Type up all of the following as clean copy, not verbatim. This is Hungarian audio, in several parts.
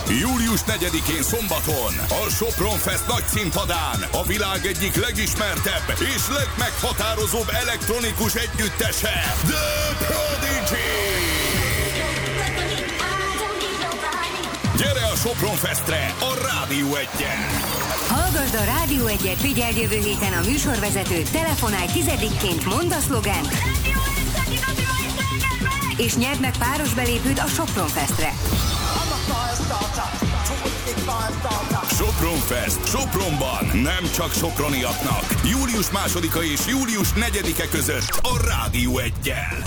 Július 4-én szombaton a Sopron Fest nagy színpadán a világ egyik legismertebb és legmeghatározóbb elektronikus együttese, The Prodigy! Gyere a Sopron Festre a Rádió 1-en! Hallgasd a Rádió 1-et, figyeld jövő héten a műsorvezetőt, telefonálj 10-ként, mondd a szlogent, és nyerd meg páros belépőt a Sopron Festre. Sopron Fest Sopronban, nem csak soproniaknak. Július 2-a és július 4-e között a Rádió 1-jel.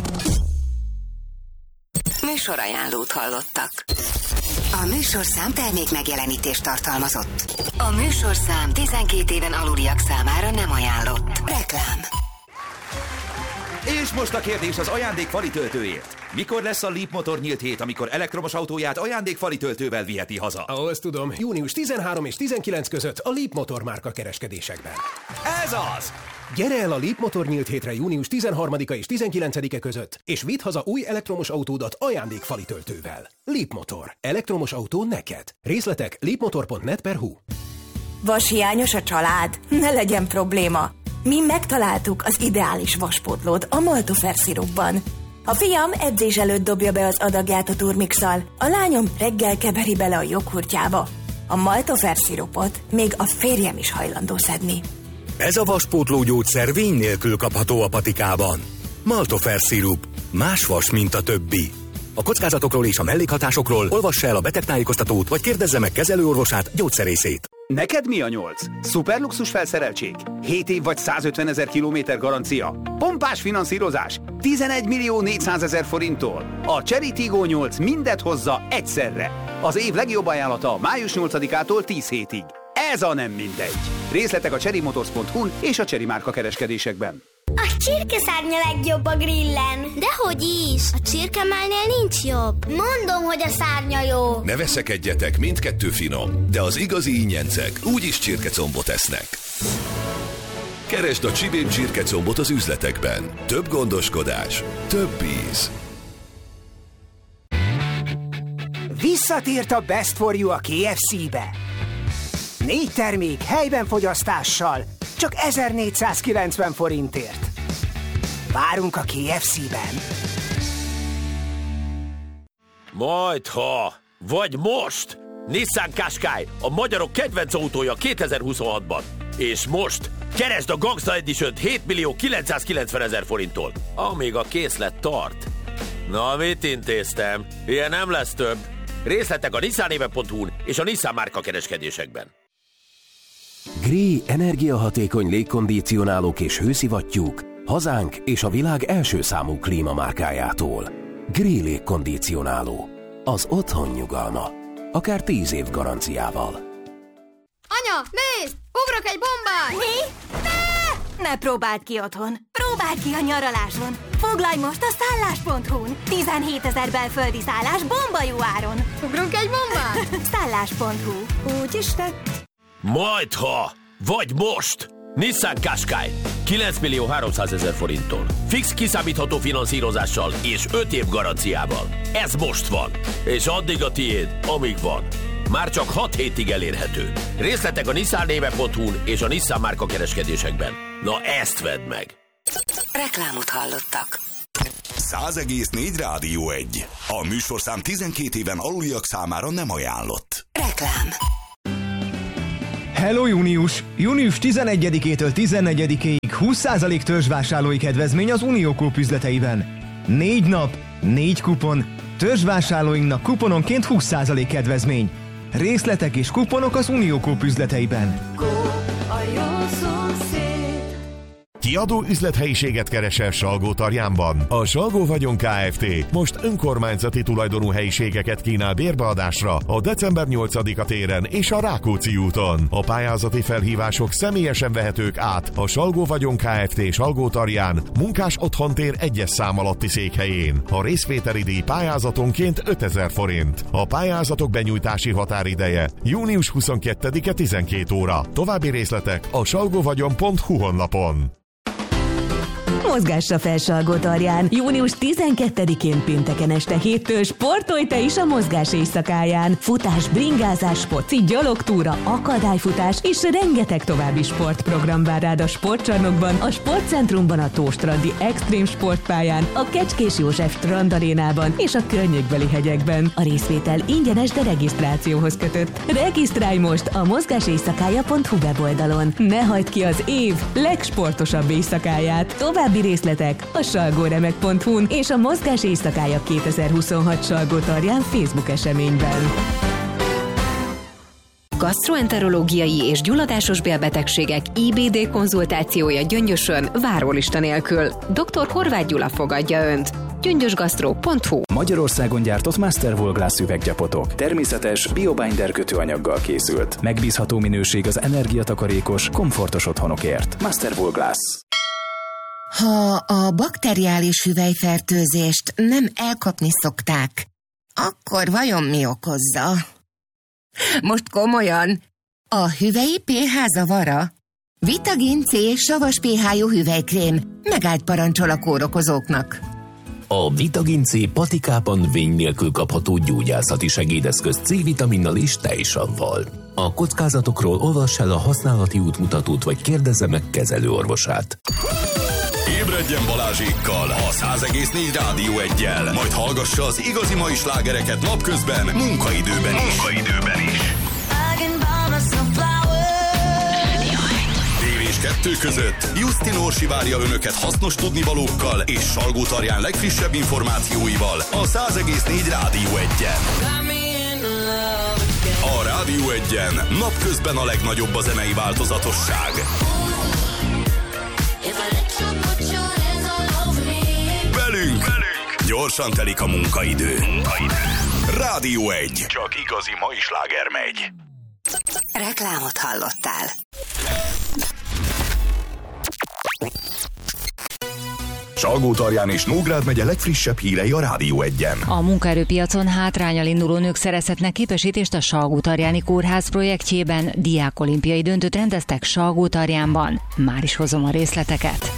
Műsorajánlót hallottak. A műsorszám termék megjelenítést tartalmazott. A műsorszám 12 éven aluliak számára nem ajánlott. Reklám. És most a kérdés az ajándékfali töltőért. Mikor lesz a Leapmotor nyílt hét, amikor elektromos autóját ajándékfali töltővel viheti haza? Azt tudom, június 13 és 19 között a Leapmotor márka kereskedésekben. Ez az! Gyere el a Leapmotor nyílt hétre június 13-a és 19-e között, és vidd haza új elektromos autódat ajándékfali töltővel. Leapmotor. Elektromos autó neked. Részletek leapmotor.net/hu. Vashiányos a család? Ne legyen probléma. Mi megtaláltuk az ideális vaspótlót a Maltofer szirupban. A fiam edzés előtt dobja be az adagját a turmixal, a lányom reggel keveri bele a joghurtjába. A Maltofer szirupot még a férjem is hajlandó szedni. Ez a vaspótló gyógyszer vény nélkül kapható a patikában. Maltofer szirup. Más vas, mint a többi. A kockázatokról és a mellékhatásokról olvassa el a betegtájékoztatót, vagy kérdezze meg kezelőorvosát, gyógyszerészét. Neked mi a 8? Szuperluxus felszereltség? 7 év vagy 150 000 kilométer garancia? Pompás finanszírozás? 11.400.000 forinttól? A Chery Tiggo 8 mindet hozza egyszerre. Az év legjobb ajánlata május 8-ától 10 hétig. Ez a nem mindegy. Részletek a cherrymotors.hu-n és a Chery márka kereskedésekben. A csirkeszárnya legjobb a grillen. Dehogy is, a csirkemálnél nincs jobb. Mondom, hogy a szárnya jó. Ne veszekedjetek, mindkettő finom, de az igazi ingyencek úgyis csirkecombot esznek. Keresd a Csibém csirkecombot az üzletekben. Több gondoskodás, több íz. Visszatért a Best for You a KFC-be. 4 termék helyben fogyasztással, csak 1490 forintért. Várunk a KFC-ben. Majdha, vagy most! Nissan Qashqai, a magyarok kedvenc autója 2026-ban. És most keresd a Gangsta Edition-t 7.990.000 forinttól, amíg a készlet tart. Na, mit intéztem? Ilyen nem lesz több. Részletek a nissanéve.hu-n és a Nissan márka kereskedésekben. Gree energiahatékony légkondicionálók és hőszivattyúk hazánk és a világ első számú klímamárkájától. Gree légkondicionáló. Az otthon nyugalma. Akár 10 év garanciával. Anya, nézd! Ugrok egy bombát! Mi? Ne próbáld ki otthon. Próbáld ki a nyaraláson. Foglalj most a szállás.hu-n. 17 000 belföldi szállás bomba jó áron. Ugrunk egy bombát? Szállás.hu. Úgy is tett. Majdha, vagy most! Nissan Qashqai 9.300.000 forinttól. Fix kiszámítható finanszírozással és 5 év garanciával. Ez most van, és addig a tiéd, amíg van. Már csak 6 hétig elérhető. Részletek a nissanéve.hu-n és a Nissan márka kereskedésekben. Na ezt vedd meg! Reklámot hallottak. 100,4 Rádió 1. A műsorszám 12 éven aluliak számára nem ajánlott. Reklám. Hello Június! Június 11-től 14-ig 20% törzsvásárlói kedvezmény az Unió Coop üzleteiben. 4 nap, 4 kupon, törzsvásárlóinknak kupononként 20% kedvezmény. Részletek és kuponok az Unió Coop üzleteiben. Coop, a jó szomszéd. Kiadó üzlethelyiséget keresel Salgótarjánban? A Salgó Vagyon Kft. most önkormányzati tulajdonú helyiségeket kínál bérbeadásra a december 8-a téren és a Rákóczi úton. A pályázati felhívások személyesen vehetők át a Salgó Vagyon Kft. Salgótarján Munkás Otthontér 1-es szám alatti székhelyén. A részvételi díj pályázatonként 5000 forint. A pályázatok benyújtási határideje június 22-e 12 óra. További részletek a salgovagyon.hu honlapon. Mozgásra fel Salgótarján. Június 12-én pénteken este 7-től sportolj te is a mozgás éjszakáján. Futás, bringázás, foci, gyalogtúra, akadályfutás és rengeteg további sportprogram vár rád a sportcsarnokban, a sportcentrumban, a Tóstrandi Extrém Sportpályán, a Kecskés József Strandarénában és a környékbeli hegyekben. A részvétel ingyenes, de regisztrációhoz kötött. Regisztrálj most a mozgáséjszakája.hu weboldalon. Ne hagyd ki az év legsportosabb éjszakáját. További részletek a salgóremek.hu-n és a Mozgás éjszakája 2026 Salgótarján Facebook eseményben. Gasztroenterológiai és gyulladásos bélbetegségek IBD konzultációja Gyöngyösön várólista nélkül. Dr. Horváth Gyula fogadja Önt. gyöngyösgasztró.hu. Magyarországon gyártott Master Wool Glass üveggyapotok. Természetes, biobinder kötőanyaggal készült. Megbízható minőség az energiatakarékos, komfortos otthonokért. Master Wool Glass. Ha a bakteriális hüvelyfertőzést nem elkapni szokták, akkor vajon mi okozza? Most komolyan, a hüvelyi pH zavara? Vitagin C savas pH-jú hüvelykrém megállt parancsol a kórokozóknak. A Vitagin C patikában vény nélkül kapható gyógyászati segédeszköz C-vitaminnal és tejsavval. A kockázatokról olvass el a használati útmutatót, vagy kérdezze meg kezelőorvosát. Ébredjen Balázsékkal a 100,4 Rádió 1-jel, majd hallgassa az igazi mai slágereket napközben, munkaidőben is. Dél és 2 között Justin Orsi várja önöket hasznos tudnivalókkal és Salgótarján legfrissebb információival a 100,4 Rádió 1-en. A Rádió 1-en napközben a legnagyobb a zenei változatosság. Velünk gyorsan telik a munkaidő. Rádió 1. Csak igazi mai sláger megy. Reklámot hallottál. Salgótarján és Nógrád megye legfrissebb hírei a Rádió 1-en. A munkaerőpiacon hátránnyal induló nők szerezhetnek képesítést a Salgótarjáni Kórház projektjében. Diákolimpiai döntőt rendeztek Salgótarjánban. Már is hozom a részleteket.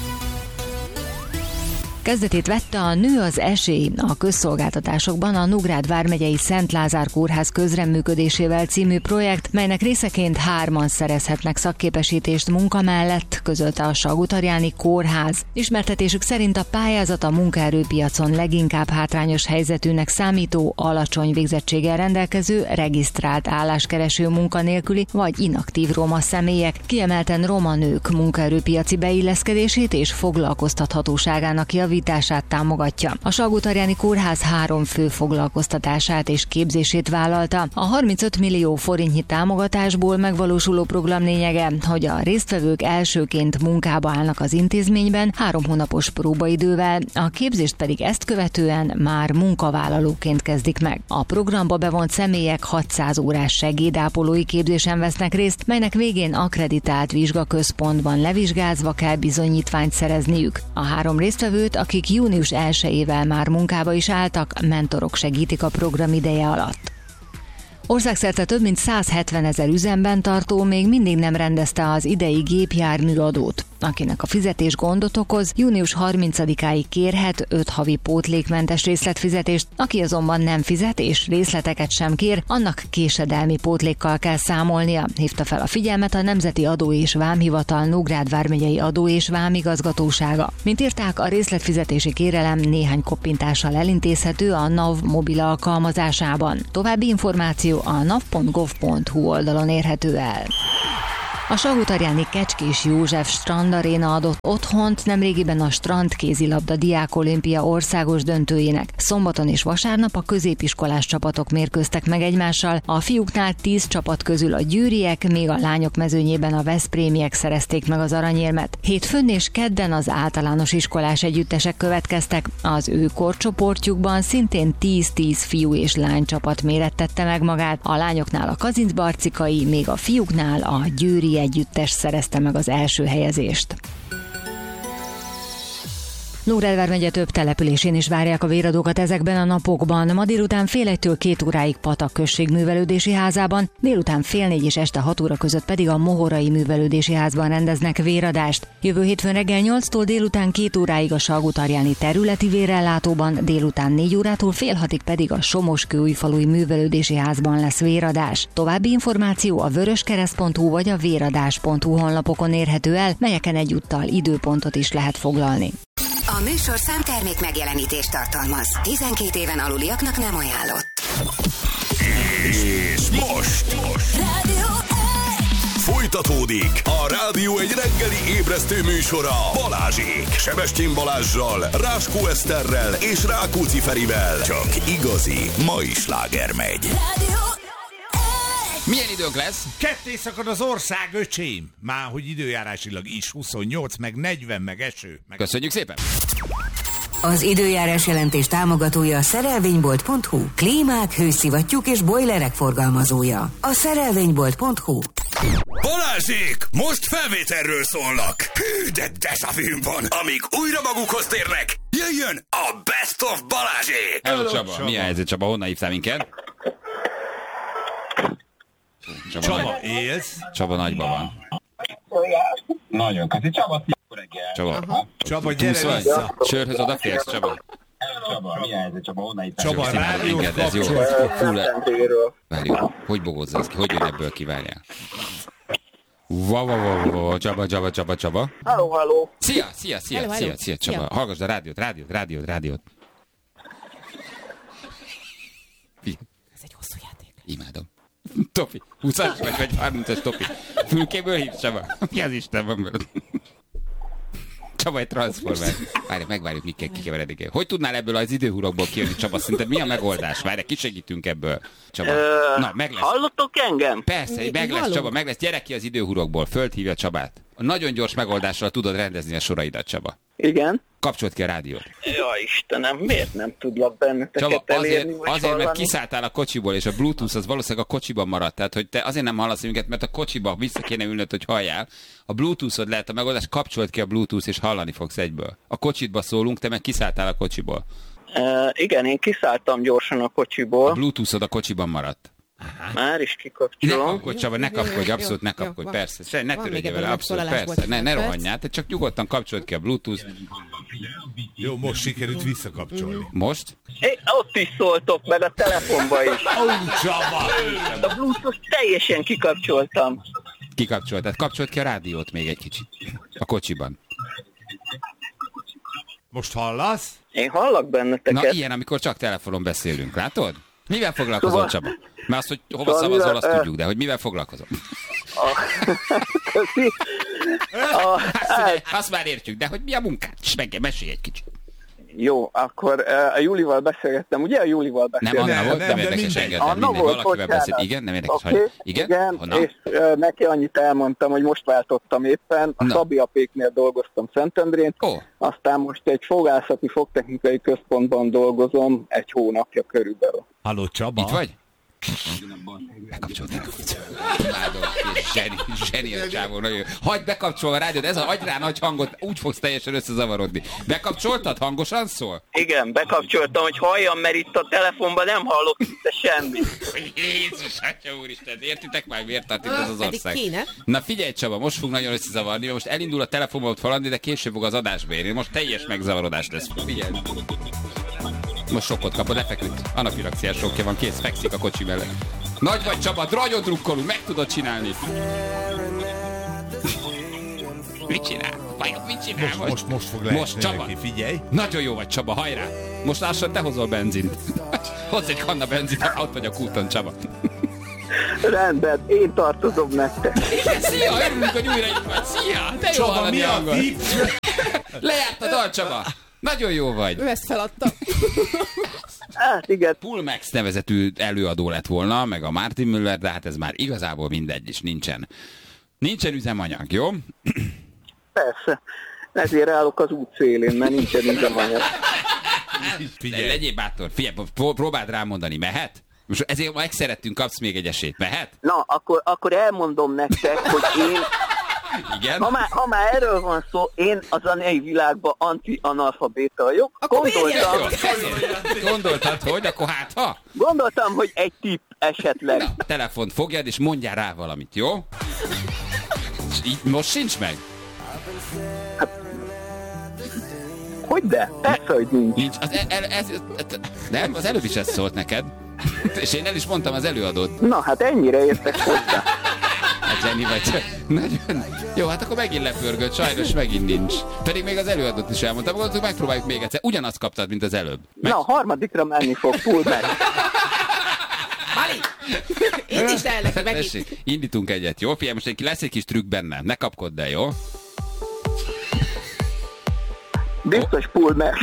Kezdetét vette a Nő az esély a közszolgáltatásokban a Nógrád vármegyei Szent Lázár Kórház közreműködésével című projekt, melynek részeként 3-an szerezhetnek szakképesítést munka mellett, közölte a Salgótarjáni Kórház. Ismertetésük szerint a pályázat a munkaerőpiacon leginkább hátrányos helyzetűnek számító, alacsony végzettséggel rendelkező, regisztrált álláskereső munkanélküli vagy inaktív roma személyek, kiemelten roma nők munkaerőpiaci beilleszkedését és foglalkoztathatóságának javítását támogatja. A Salgótarjáni Kórház 3 fő foglalkoztatását és képzését vállalta. A 35 millió forintnyi támogatásból megvalósuló program lényege, hogy a résztvevők elsőként munkába állnak az intézményben 3 hónapos próbaidővel, a képzést pedig ezt követően már munkavállalóként kezdik meg. A programba bevont személyek 600 órás segédápolói képzésen vesznek részt, melynek végén akkreditált vizsgaközpontban levizsgázva kell bizonyítványt szerezniük. A 3 résztvevőt, akik június 1-ével már munkába is álltak, mentorok segítik a program ideje alatt. Országszerte több mint 170 000 üzemben tartó még mindig nem rendezte az idei gépjárműadót. Akinek a fizetés gondot okoz, június 30-áig kérhet 5 havi pótlékmentes részletfizetést, aki azonban nem fizet és részleteket sem kér, annak késedelmi pótlékkal kell számolnia, hívta fel a figyelmet a Nemzeti Adó és Vámhivatal Nógrád vármegyei Adó és Vámigazgatósága. Mint írták, a részletfizetési kérelem néhány koppintással elintézhető a NAV mobil alkalmazásában. További információ a nav.gov.hu oldalon érhető el. A Salgótarjáni Kecskés József Strandaréna adott otthont nemrégiben a strandkézilabda diákolimpia országos döntőjének. Szombaton és vasárnap a középiskolás csapatok mérkőztek meg egymással, a fiúknál 10 csapat közül a győriek, míg a lányok mezőnyében a veszprémiek szerezték meg az aranyérmet. Hétfőn és kedden az általános iskolás együttesek következtek, az ő korcsoportjukban szintén 10-10 fiú és lány csapat mérettette meg magát, a lányoknál a kazincbarcikai, még a fiúknál a győri együttes szerezte meg az első helyezést. Nógrád vármegye több településén is várják a véradókat ezekben a napokban. Ma délután fél 1-től 2 óráig Patak község művelődési házában, délután fél 4 és este 6 óra között pedig a Mohorai művelődési házban rendeznek véradást. Jövő hétfőn reggel 8-tól délután 2 óráig a Salgótarjáni területi vérellátóban, délután 4 órától fél 6-ig pedig a Somoskőújfalui művelődési házban lesz véradás. További információ a vöröskereszt.hu vagy a véradás.hu honlapokon érhető el, melyeken egyúttal időpontot is lehet foglalni. A műsorszám termék megjelenítést tartalmaz. 12 éven aluliaknak nem ajánlott. És most folytatódik a Rádió egy reggeli ébresztő műsora Balázsék, Sebestyén Balázssal, Ráskó Eszterrel és Rákóczi Ferivel. Csak igazi mai sláger megy. Milyen időnk lesz? Ketté szakad az ország, öcsém! Már hogy időjárásilag is 28, meg 40, meg eső. Meg... Köszönjük szépen! Az időjárás jelentés támogatója a szerelvénybolt.hu. Klímák, hőszivattyúk és bojlerek forgalmazója. A szerelvénybolt.hu. Balázsék! Most felvételről szólnak! Hű, de desavűn van! Amíg újra magukhoz térnek, jöjjön a Best of Balázsék! Hello, Csaba! Mi a helyzet, Csaba? Honnan hívtál minket? Csaba, élsz? Csaba nagyban van. Nagyon köszi, Csaba, Csaba, gyere vissza! Sörhöz odaférsz, Csaba? Csaba, mi a helyzet, Csaba, honnan itt? Csaba, rádiót kapcsolt. Várjuk, hogy bogozzasz ki? Hogy jön ebből ki, várjál? Csaba. Halló. Szia, Csaba. Hallgassd a rádiót. Ez egy hosszú játék. Imádom. Topi, 20-as vagy 30-as Topi. Fülkéből hívsz, Csaba? Mi az Isten van belőle? Csaba egy transformer. Várj, megvárjuk, mikkel kikeveredik. Hogy tudnál ebből az időhurokból kijönni, Csaba? Szerinted mi a megoldás? Várj, kisegítünk ebből, Csaba. Na, meg lesz. Hallottok engem? Persze, meg lesz, Csaba, meg lesz. Gyere ki az időhurokból, földhívja Csabát. A nagyon gyors megoldással tudod rendezni a soraidat, Csaba. Igen. Kapcsolt ki a rádiót. Ja, Istenem, miért nem tudlak benneteket Csaba, elérni? azért, mert kiszálltál a kocsiból, és a Bluetooth az valószínűleg a kocsiban maradt. Tehát, hogy te azért nem hallasz minket, mert a kocsiba vissza kéne ülnöd, hogy halljál. A Bluetooth-od lehet a megoldás, kapcsolt ki a Bluetooth, és hallani fogsz egyből. A kocsitba szólunk, te meg kiszálltál a kocsiból. Igen, én kiszálltam gyorsan a kocsiból. A Bluetooth-od a kocsiban maradt. Már is kikapcsolom. Ne kapkodj, Csaba, ne kapkodj, abszolút ne kapkodj, persze. Ne törődjél vele, abszolút, persze. Ne rohanjál, te csak nyugodtan kapcsolt ki a Bluetooth. Jó, most sikerült visszakapcsolni. Most? Ott is szóltok, meg a telefonba is. Csaba! A Bluetooth teljesen kikapcsoltam. Kikapcsoltad. Kapcsolt ki a rádiót még egy kicsit. A kocsiban. Most hallasz? Én hallak benneteket. Na, ilyen, amikor csak telefonon beszélünk, látod? Mivel foglalkozol, Csaba? Mert azt, hogy hova szavazol, azt tudjuk, de hogy mivel foglalkozol? Köszi. Azt már értjük, de hogy mi a munkád? Mesélj egy kicsit. Jó, akkor a Júlival beszélgettem, ugye? A Júlival beszélgettem. Nem, Anna volt, nem érdekes engedni. Mindegy, valakivel beszél. Igen, nem érdekes. Okay. Igen? Honnan? És neki annyit elmondtam, hogy most váltottam éppen. A Szabi apéknél dolgoztam Szentendrén. Aztán most egy fogászati fogtechnikai központban dolgozom 1 hónapja körülbelül. Halló, Csaba? Itt vagy? Bekapcsolták. Zseni a csávó, nagyon jó. Hagyd bekapcsolva a rádiót, ez a hagy rá nagy hangot, úgy fogsz teljesen összezavarodni. Bekapcsoltad? Hangosan szól? Igen, bekapcsoltam, hogy halljam, mert itt a telefonban nem hallok szinte semmit. Jézus, atya úristen, értitek már, miért tart itt ez az ország? Na figyelj, Csaba, most fog nagyon összezavarni, mert most elindul a telefonba faladni, de később fog az adásba érni. Most teljes megzavarodás lesz. Figyelj. Most sokkot kapod, lefeküdt. Anafilaxiás sokja van, kész, fekszik a kocsi mellett. Nagy vagy, Csaba, nagyon drukkolunk, meg tudod csinálni. Mit csinál? Vajon mit csinál most? Most fog leesni Csaba. Neki, figyelj. Nagyon jó vagy, Csaba, hajrá. Most lassan te hozol benzint. Hozz egy kanna benzint, ha ott vagy a kúton, Csaba. Rendben, én tartozom nektek. Szia, örülünk, hogy újra itt vagy. Szia, de jó Csaba, hallani mi a hangot. vicc? Lejárt a dal, Csaba. Nagyon jó vagy. Ő ezt feladta. Hát igen. Pulmex nevezetű előadó lett volna, meg a Martin Müller, de hát ez már igazából mindegy, és nincsen üzemanyag, jó? Persze. Ezért állok az út szélén, mert nincsen üzemanyag. Legyél bátor, figyelj, próbáld rámondani, mehet? Most ezért ma megszerettünk, kapsz még egy esélyt, mehet? Na, akkor elmondom nektek, hogy én Igen? Ha már erről van szó, én a zenei világban anti-analfabéta vagyok. Gondoltad, hogy? Akkor hát ha? Gondoltam, hogy egy tipp esetleg. Na, telefont fogjad, és mondjál rá valamit, jó? És így most sincs meg? Hogyne? Persze, hogy nincs. Nem, az előbb is ez szólt neked. És én el is mondtam az előadót. Na, hát ennyire értek hozzá. Hát Jenny vagy. Nagyon. Jó, hát akkor megint lepörgött, sajnos megint nincs. Pedig még az előadót is elmondtam, gondoltuk, megpróbáljuk még egyszer. Ugyanazt kaptad, mint az előbb. Na, a harmadikra menni fog, full meg. Mali! Indítsd el neki megint. Indítunk egyet, jó? Figyelj, most lesz egy kis trükk benne. Ne kapkodd el, jó? Biztos full meg.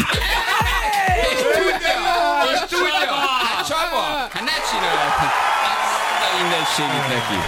És tudja! Hát Csaba! Hát ne csinálj! Azt a mindenségét neki.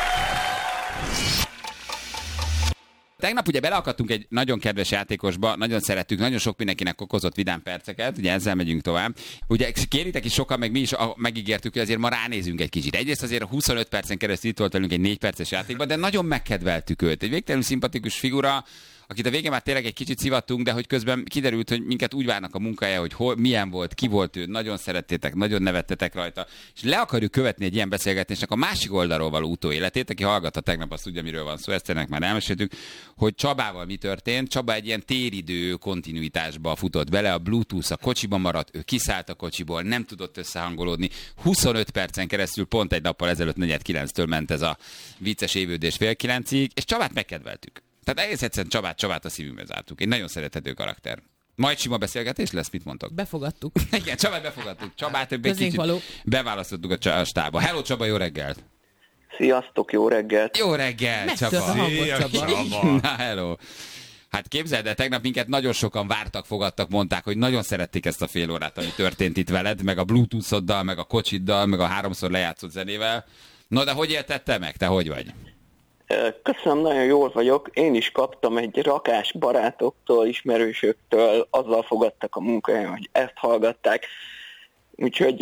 Tegnap ugye beleakadtunk egy nagyon kedves játékosba, nagyon szerettük, nagyon sok mindenkinek okozott vidám perceket, ugye ezzel megyünk tovább. Ugye kéritek is sokan, meg mi is megígértük, hogy azért ma ránézünk egy kicsit. Egyrészt azért 25 percen keresztül itt volt velünk egy 4 perces játékban, de nagyon megkedveltük őt. Egy végtelenül szimpatikus figura, akit a végén már tényleg egy kicsit szivattunk, de hogy közben kiderült, hogy minket úgy várnak a munkája, hogy milyen volt, ki volt ő, nagyon szerettétek, nagyon nevettetek rajta, és le akarjuk követni egy ilyen beszélgetésnek a másik oldalról való utóéletét, aki hallgatta tegnap, azt tudja, miről van szó, ezt ennek már elmeséltük, hogy Csabával mi történt. Csaba egy ilyen téridő kontinuitásba futott bele, a Bluetooth a kocsiba maradt, ő kiszállt a kocsiból, nem tudott összehangolódni. 25 percen keresztül, pont egy nappal ezelőtt 4:09-től ment ez a vicces évődés 8:30-ig, és Csabát megkedveltük. Tehát egész egyszerűen Csabát a szívünkbe zártuk. Egy nagyon szerethető karakter. Majd sima beszélgetés lesz, mit mondtok? Befogadtuk. Igen, Csabát befogadtuk. Csabát egy kicsit beválasztottuk a stába. Hello Csaba, jó reggelt! Sziasztok, jó reggelt! Jó reggelt, Csaba! Szia, Csaba! Na, hello! Hát képzeld el, tegnap minket nagyon sokan vártak, fogadtak, mondták, hogy nagyon szerették ezt a fél órát, ami történt itt veled, meg a Bluetooth-oddal, meg a kocsiddal, meg a 3-szor lejátszott zenével. No, de hogy éltette meg? Te hogy vagy? Köszönöm, nagyon jól vagyok. Én is kaptam egy rakás barátoktól, ismerősöktől, azzal fogadtak a munkáján, hogy ezt hallgatták. Úgyhogy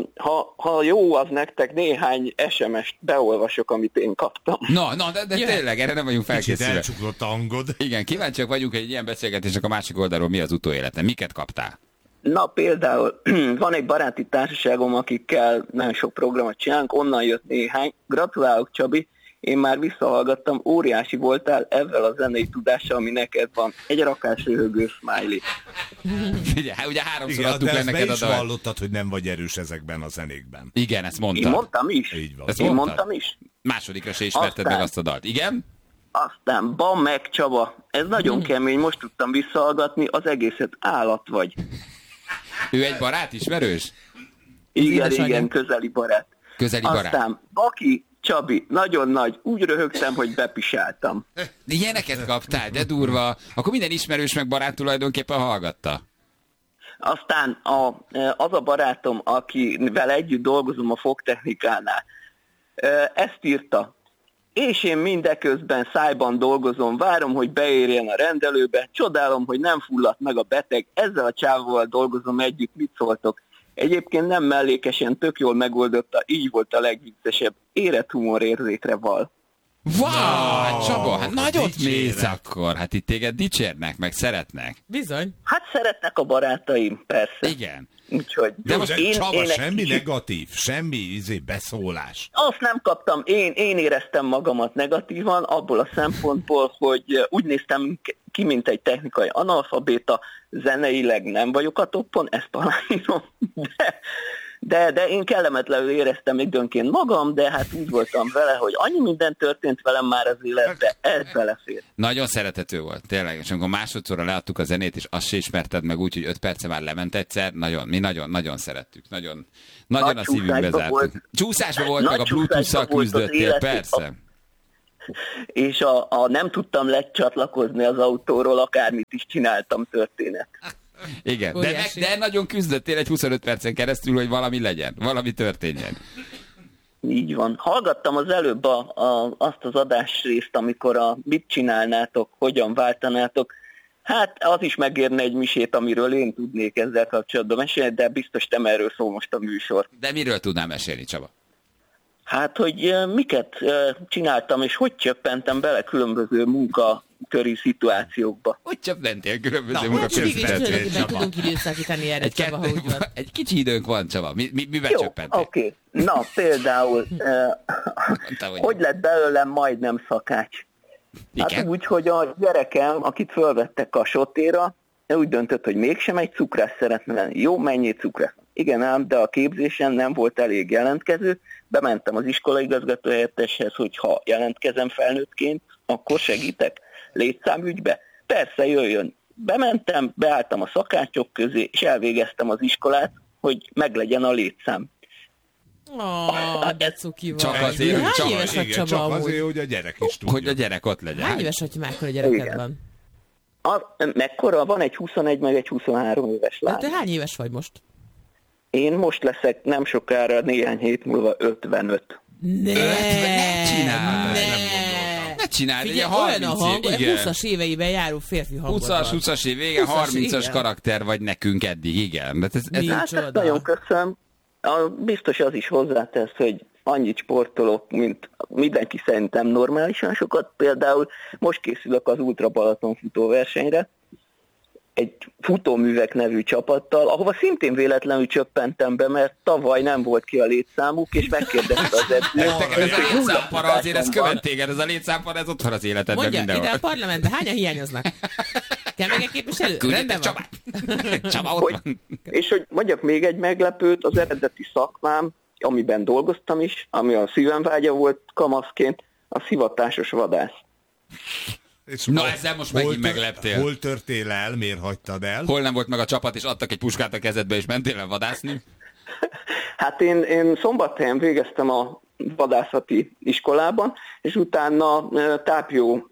ha jó az nektek, néhány SMS-t beolvasok, amit én kaptam. Na, de tényleg, erre nem vagyunk felkészülve. Kicsit elcsuklott a hangod. Igen, kíváncsiak vagyunk, hogy egy ilyen beszélgetésnek a másik oldalról mi az utóélete. Miket kaptál? Na például van egy baráti társaságom, akikkel nagyon sok programot csinálunk, onnan jött néhány. Gratulálok, Csabi! Én már visszahallgattam, óriási voltál ezzel a zenei tudással, ami neked van. Egy rakás röhögő smiley. Figyelj, ugye 3-szor adtuk le neked a dalt. De hallottad, hogy nem vagy erős ezekben a zenékben. Igen, ezt mondtad. Én mondtam is. Így van. Én mondtam is. Másodikra se ismerted meg azt a dalt. Igen? Aztán, meg Csaba, ez nagyon kemény, most tudtam visszahallgatni, az egészet állat vagy. Ő egy barát, ismerős? Igen, közeli barát. Aztán, Baki, Csabi, nagyon nagy, úgy röhögtem, hogy bepisáltam. Ilyeneket kaptál, de durva. Akkor minden ismerős meg barát tulajdonképpen hallgatta. Aztán az a barátom, akivel együtt dolgozom a fogtechnikánál, ezt írta. És én mindeközben szájban dolgozom, várom, hogy beérjen a rendelőbe, csodálom, hogy nem fulladt meg a beteg, ezzel a csávóval dolgozom együtt, mit szóltok? Egyébként nem mellékesen, tök jól megoldotta, így volt a legviccesebb. Érett humorérzékre val. Wow, Csaba, hát nagyot mész akkor. Hát itt téged dicsérnek, meg szeretnek. Bizony. Hát szeretnek a barátaim, persze. Igen. Úgyhogy de most Csaba, semmi negatív, semmi beszólás. Azt nem kaptam, én éreztem magamat negatívan, abból a szempontból, hogy úgy néztem ki, mint egy technikai analfabéta, zeneileg nem vagyok a toppon, ezt aláírom, de én kellemetlenül éreztem időnként magam, de hát úgy voltam vele, hogy annyi minden történt velem már az életben, ez belefér. Nagyon szerethető volt, tényleg, és amikor másodszorra leadtuk a zenét, és azt se ismerted meg úgy, hogy 5 perce már lement egyszer, mi nagyon szerettük, nagyon a szívünkbe zártuk. Csúszásba volt, meg a Bluetooth-szal küzdöttél, persze. És nem tudtam lecsatlakozni az autóról, akármit is csináltam, történet. Igen, de nagyon küzdöttél egy 25 percen keresztül, hogy valami legyen, valami történjen. Így van. Hallgattam az előbb azt az adásrészt, amikor mit csinálnátok, hogyan váltanátok. Hát az is megérne egy misét, amiről én tudnék ezzel kapcsolatban mesélni, de biztos nem erről szól most a műsor. De miről tudnám mesélni, Csaba? Hát, hogy miket csináltam, és hogy csöppentem bele különböző munkaköri szituációkba. Hogy csöppentél különböző munkaköri szituációkba? Tudunk időszakítani erre, Csaba, ha úgy van. Egy kicsi időnk van, Csaba. Mivel csöppentél? Oké. Na, például, hogy lett belőlem majdnem szakács? Hát úgy, hogy a gyerekem, akit fölvettek a sotéra, úgy döntött, hogy mégsem egy cukrász szeretne lenni. Jó, mennyi cukrász? Igen ám, de a képzésen nem volt elég jelentkező. Bementem az iskolaigazgató helyetteshez, hogy ha jelentkezem felnőttként, akkor segítek létszámügybe. Persze, jöjjön. Bementem, beálltam a szakácsok közé, és elvégeztem az iskolát, hogy meglegyen a létszám. De cuki van. Csak azért, hány éves vagy, Csaba, csak azért, hogy a gyerek is tudja. Hogy a gyerek ott legyen. Hány éves vagy, hogy mekkora gyereked van? Mekkora? Van egy 21 meg egy 23 éves lány. De hány éves vagy most? Én most leszek nem sokára, néhány hét múlva 55. Ne csinálj, ugye 30 a hang, 20-as éveiben járó férfi hangod van. 20-as év vége, 30-as karakter vagy nekünk eddig, igen. Hát nagyon köszönöm. Biztos az is hozzátesz, hogy annyit sportolok, mint mindenki szerintem normálisan sokat. Például most készülök az Ultra Balaton futóversenyre, egy futóművek nevű csapattal, ahova szintén véletlenül csöppentem be, mert tavaly nem volt ki a létszámuk, és megkérdezte az edző. Ez a létszámpara azért, ez követ téged, ez a létszámpara, ez ott van az életedben mondja, mindenhol. Ide a parlamentben hányan hiányoznak? Kell még egy képviselő? Rendben van. Csaba ott van. És hogy mondjak még egy meglepőt, az eredeti szakmám, amiben dolgoztam is, ami a szívemvágya volt kamaszként, a hivatásos vadász. Na ezzel most megint megleptél. Hol törtél el, miért hagytad el? Hol nem volt meg a csapat, és adtak egy puskát a kezedbe, és mentél el vadászni? Hát én Szombathelyen végeztem a vadászati iskolában, és utána Tápjó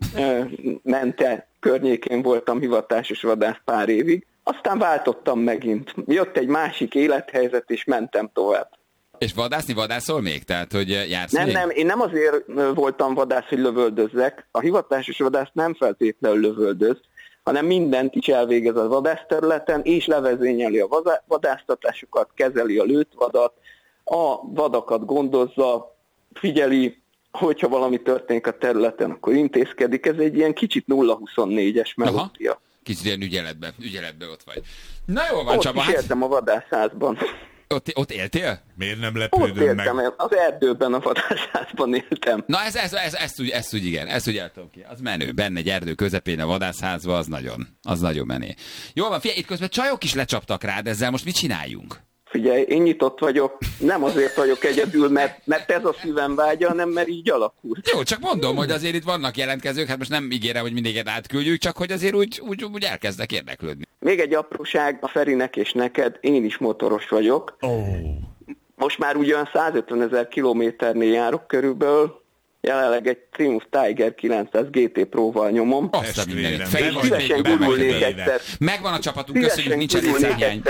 mente környékén voltam hivatásos vadász pár évig. Aztán váltottam megint. Jött egy másik élethelyzet, és mentem tovább. És vadászol még? Tehát, hogy jársz nem, még? Nem, én nem azért voltam vadász, hogy lövöldözzek. A hivatásos vadász nem feltétlenül lövöldöz, hanem mindent is elvégez a vadászterületen, és levezényeli a vadásztatásokat, kezeli a lőtt vadat, a vadakat gondozza, figyeli, hogyha valami történik a területen, akkor intézkedik. Ez egy ilyen kicsit 0-24-es melódia. Kicsit ilyen ügyeletben ott vagy. Na jó van, Csaba. Ott is éltem a vadászházban. Ott éltél? Miért nem lepődöm meg? Az erdőben a vadászházban éltem. Na ezt úgy igen, ezt úgy el tudom ki. Az menő, benne egy erdő közepén a vadászházban, az nagyon menő. Jól van, figyelj, itt közben csajok is lecsaptak rád, ezzel most mit csináljunk? Figyelj, én nyitott vagyok, nem azért vagyok egyedül, mert ez a szívem vágya, hanem mert így alakult. Jó, csak mondom, hogy azért itt vannak jelentkezők, hát most nem ígérem, hogy mindiket átküldjük, csak hogy azért úgy elkezdek érdeklődni. Még egy apróság a Ferinek és neked, én is motoros vagyok. Most már ugyan 150 000 kilométernél járok körülbelül, jelenleg egy Triumph Tiger 900 GT Pro-val nyomom. Azt a mindenit. Szívesen gurulnék egyszer. Megvan a csapatunk, köszönjük, nincs létszámhiány.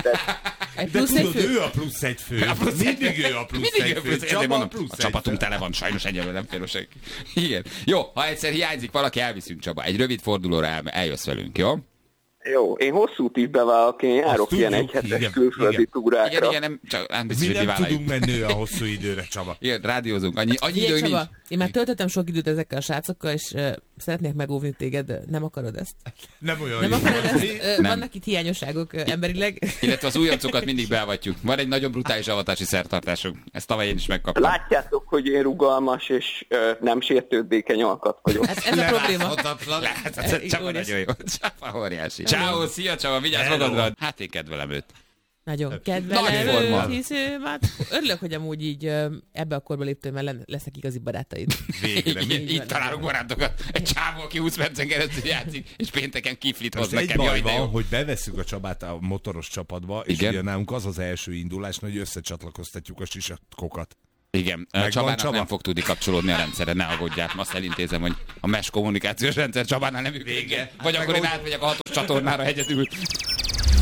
De tudod, ő a plusz egy fő. Mindig ő a plusz egy fő. Csaba plusz a csapatunk tele van, sajnos egyelőre nem fél senki. Igen. Jó, ha egyszer hiányzik valaki, elviszünk, Csaba. Egy rövid fordulóra eljössz velünk, jó? Jó, én hosszú tívbevállalok, én járok ilyen egyhetes külföldi túrákra. Igen, nem biztos, mi hogy nem tudunk menni a hosszú időre, Csaba. Igen, rádiózunk, annyi időnk nincs. Csaba, én már töltöttem sok időt ezekkel a srácokkal, és szeretnék megóvni téged, nem akarod ezt? Nem olyan nem jó. Akarod ezt? Vannak itt hiányosságok emberileg. Illetve az újoncokat mindig beavatjuk. Van egy nagyon brutális avatási szertartásunk. Ezt tavaly én is megkaptam. Látjátok, hogy én rugalmas és nem sértődékeny alkat vagyok. Hát ez a probléma. Csaba nagyon jó. Csaba óriási. Ciao, szia Csaba, vigyázz magadra. Hát én kedvelem őt. Nagyon kedvelem, hisző, örülök, hogy amúgy így ebbe a korba léptem, mert lesznek igazi barátaid. Végre, így találunk barátokat. Egy csávó, aki 20 percen keresztül játszik, és pénteken kiflit hoz nekem. Egy baj van, hogy bevesszük a Csabát a motoros csapatba, és ugye nálunk az első indulás, hogy összecsatlakoztatjuk a sisakokat. Igen, Csabának nem fog tudni kapcsolódni a rendszerre, ne aggódjál. Azt elintézem, hogy a mesh kommunikációs rendszer Csabánál nem működik. Vagy akkor én átmegyek a 6-os csatornára egyedül.